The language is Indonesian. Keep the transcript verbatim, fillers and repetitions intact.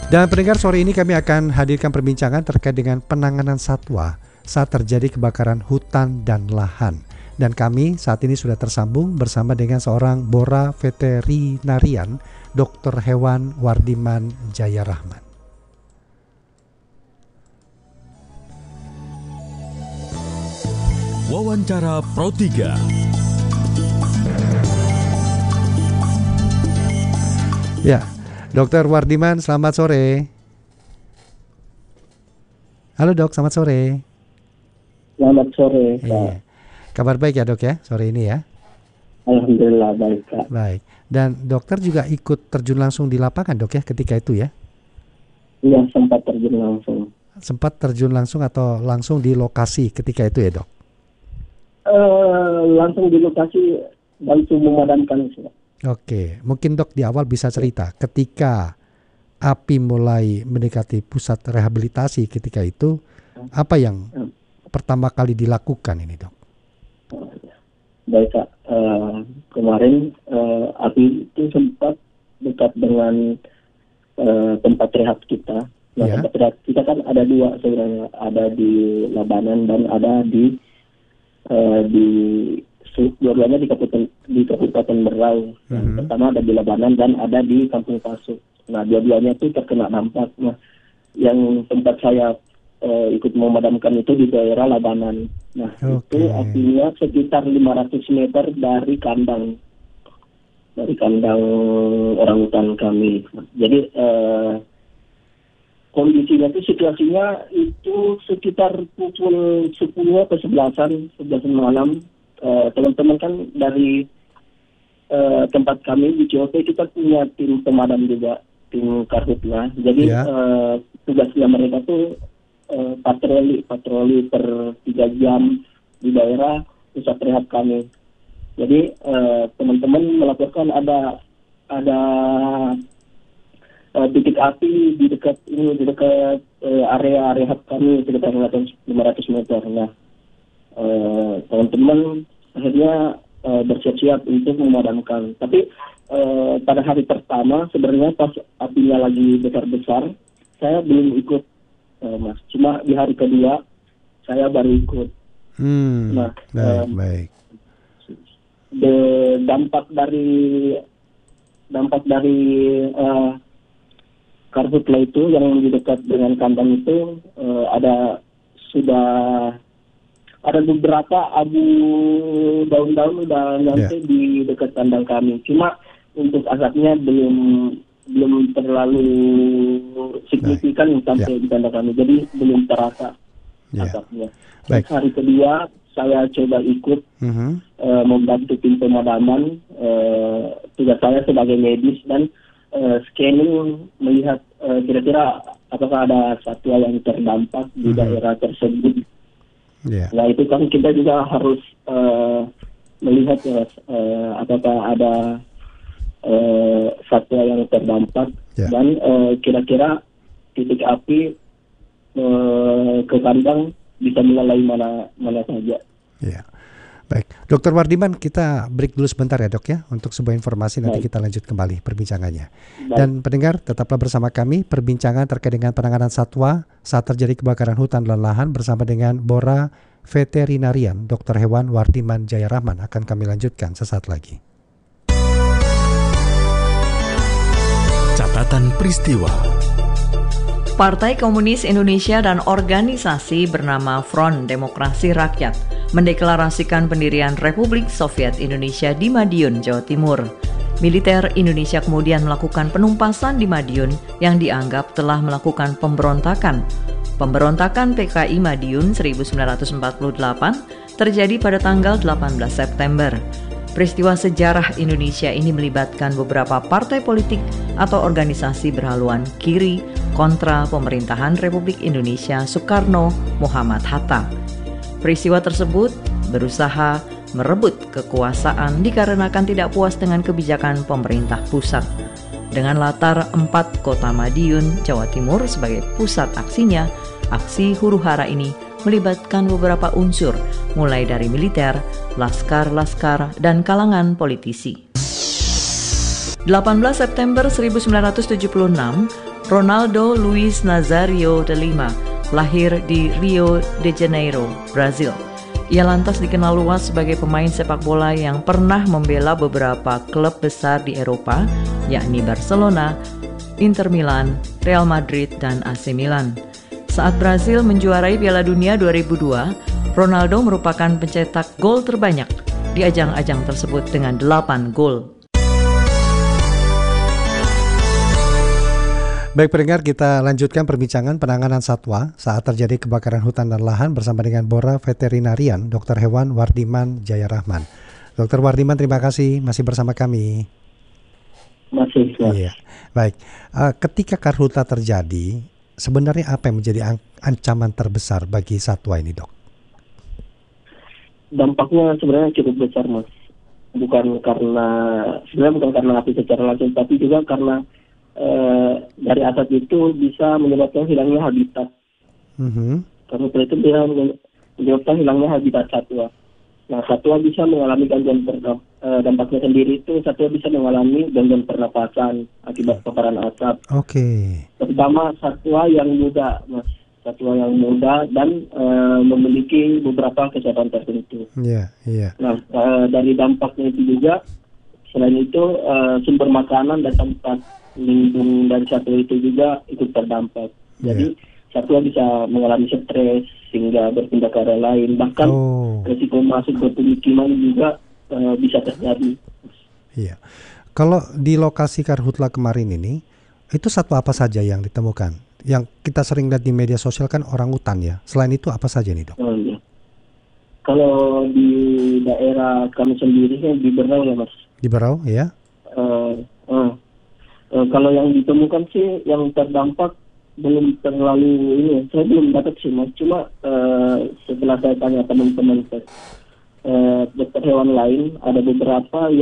Dan pendengar, sore ini kami akan hadirkan perbincangan terkait dengan penanganan satwa saat terjadi kebakaran hutan dan lahan. Dan kami saat ini sudah tersambung bersama dengan seorang Bora Veterinarian, Dokter Hewan Wardiman Jaya Rahman. Wawancara Pro tiga. Ya, Dokter Wardiman, selamat sore. Halo dok, selamat sore. Selamat sore, Kak. Iya. Kabar baik ya dok ya, sore ini ya? Alhamdulillah baik, Kak. Baik. Dan dokter juga ikut terjun langsung di lapangan dok ya ketika itu ya? Iya, sempat terjun langsung. Sempat terjun langsung atau langsung di lokasi ketika itu ya dok? Uh, langsung di lokasi bantu memadamkan. Oke, mungkin dok di awal bisa cerita ketika api mulai mendekati pusat rehabilitasi ketika itu, apa yang pertama kali dilakukan ini dok? Baik Kak, uh, kemarin uh, api itu sempat dekat dengan uh, tempat rehab kita. Nah, ya. Tempat rehab kita kan ada dua sebenarnya, ada di Labanan dan ada di uh, di dua-duanya di Kabupaten di Kabupaten Berau. Yang mm-hmm. pertama ada di Labanan dan ada di Kampung Pasuk. Nah, dua-duanya itu terkena dampak. Nah, yang tempat saya uh, ikut memadamkan itu di daerah Labanan. Nah, okay. itu apinya sekitar lima ratus meter dari kandang dari kandang orangutan kami. Jadi uh, kondisinya itu situasinya itu sekitar pukul sepuluh atau sebelasan malam. Uh, teman-teman kan dari uh, tempat kami di C O P kita punya tim pemadam juga, tim karhutla. Jadi yeah. uh, tugasnya mereka tuh uh, patroli, patroli per tiga jam di daerah pusat rehab kami. Jadi uh, teman-teman melaporkan ada ada uh, titik api di dekat ini di dekat uh, area rehab kami sekitar lima ratus meter. Nah, Uh, teman-teman akhirnya uh, bersiap-siap untuk memadamkan. Tapi uh, pada hari pertama sebenarnya pas apinya lagi besar-besar, saya belum ikut, uh, Mas. Cuma di hari kedua saya baru ikut. Hmm, nah, baik, um, baik. The, dampak dari dampak dari uh, karhutla itu yang di dekat dengan kandang itu uh, ada sudah ada beberapa abu daun-daun udah nyampe yeah. di dekat kandang kami. Cuma untuk asapnya belum belum terlalu signifikan nah. sampai yeah. di kandang kami. Jadi belum terasa yeah. asapnya. Baik. Hari kedua saya coba ikut mm-hmm. uh, membantu tim pemadaman. Uh, tugas saya sebagai medis dan uh, scanning melihat uh, kira-kira apakah ada satwa yang terdampak mm-hmm. di daerah tersebut. Yeah. Nah itu kan kita juga harus uh, melihat ya, uh, apakah ada uh, satwa yang terdampak yeah. dan uh, kira-kira titik api uh, ke kandang bisa melalui mana mana saja. Yeah. Baik, Dokter Wardiman, kita break dulu sebentar ya dok ya untuk sebuah informasi, nanti Baik. kita lanjut kembali perbincangannya. Baik. Dan pendengar, tetaplah bersama kami perbincangan terkait dengan penanganan satwa saat terjadi kebakaran hutan dan lahan bersama dengan Bora Veterinarian, Dokter Hewan Wardiman Jaya Rahman. Akan kami lanjutkan sesaat lagi. Catatan peristiwa. Partai Komunis Indonesia dan organisasi bernama Front Demokrasi Rakyat mendeklarasikan pendirian Republik Soviet Indonesia di Madiun, Jawa Timur. Militer Indonesia kemudian melakukan penumpasan di Madiun yang dianggap telah melakukan pemberontakan. Pemberontakan P K I Madiun seribu sembilan ratus empat puluh delapan terjadi pada tanggal delapan belas September. Peristiwa sejarah Indonesia ini melibatkan beberapa partai politik atau organisasi berhaluan kiri kontra pemerintahan Republik Indonesia Soekarno-Muhammad Hatta. Peristiwa tersebut berusaha merebut kekuasaan dikarenakan tidak puas dengan kebijakan pemerintah pusat. Dengan latar empat kota Madiun, Jawa Timur sebagai pusat aksinya, aksi huru-hara ini melibatkan beberapa unsur, mulai dari militer, laskar-laskar, dan kalangan politisi. delapan belas September seribu sembilan ratus tujuh puluh enam, Ronaldo Luiz Nazario de Lima lahir di Rio de Janeiro, Brazil. Ia lantas dikenal luas sebagai pemain sepak bola yang pernah membela beberapa klub besar di Eropa, yakni Barcelona, Inter Milan, Real Madrid, dan A C Milan. Saat Brazil menjuarai Piala Dunia dua ribu dua, Ronaldo merupakan pencetak gol terbanyak di ajang-ajang tersebut dengan delapan gol. Baik pendengar, kita lanjutkan perbincangan penanganan satwa saat terjadi kebakaran hutan dan lahan bersama dengan Bora Veterinarian Dokter Hewan Wardiman Jaya Rahman. Dokter Wardiman, terima kasih masih bersama kami. Masih. Mas. Iya, baik. Uh, ketika karhutla terjadi, sebenarnya apa yang menjadi ancaman terbesar bagi satwa ini, dok? Dampaknya sebenarnya cukup besar, Mas. Bukan karena sebenarnya bukan karena api secara langsung, tapi juga karena Eh, dari asap itu bisa menyebabkan hilangnya habitat. Mm-hmm. Karhutla itu bisa menyebabkan hilangnya habitat satwa. Nah, satwa bisa mengalami gangguan pernapasan. Eh, dampaknya sendiri itu satwa bisa mengalami gangguan pernapasan akibat paparan asap. Oke. Okay. Terutama satwa yang muda, Mas. Satwa yang muda dan eh, memiliki beberapa kesehatan tertentu. Iya, yeah, iya. Yeah. Nah, eh, dari dampaknya itu juga, selain itu eh, sumber makanan dan tempat lindung dari satwa itu juga ikut terdampak. Jadi yeah. satwa bisa mengalami stres sehingga berpindah ke area lain. Bahkan oh. risiko masuk ke pemukiman juga uh, bisa terjadi. Iya. Kalau di lokasi karhutla kemarin ini, itu satwa apa saja yang ditemukan? Yang kita sering lihat di media sosial kan orangutan ya. Selain itu apa saja nih, dok? Oh, iya. Kalau di daerah kami sendiri kan di Berau ya, Mas. Di Berau ya? Uh, uh. Uh, kalau yang ditemukan sih yang terdampak belum terlalu ini, saya belum dapat sih, Mas. Cuma uh, setelah saya tanya teman-teman uh, dokter hewan lain, ada beberapa